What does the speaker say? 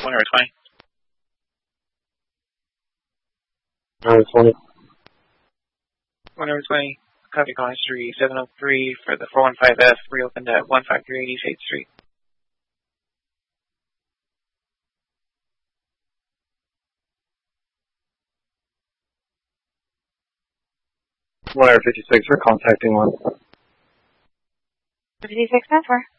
120. 120. 120. Copy calling street 703 for the 415F, reopened at 153 88th Street. Wire 56 for contacting one. 56 4.